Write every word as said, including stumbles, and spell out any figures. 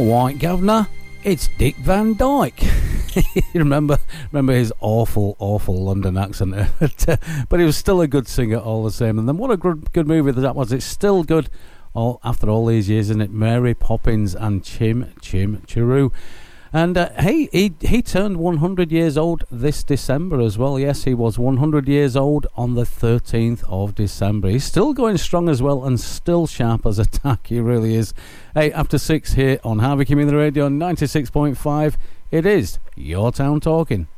All right, Governor, it's Dick Van Dyke. You remember remember his awful, awful London accent. But he was still a good singer all the same. And then what a good, good movie that was. It's still good all, after all these years, isn't it? Mary Poppins and Chim Chim Chiroo. And uh, hey, he he turned one hundred years old this December as well. Yes, he was one hundred years old on the thirteenth of December. He's still going strong as well and still sharp as a tack. He really is. Hey, after six here on Harvey Community Radio ninety-six point five, it is Your Town Talking.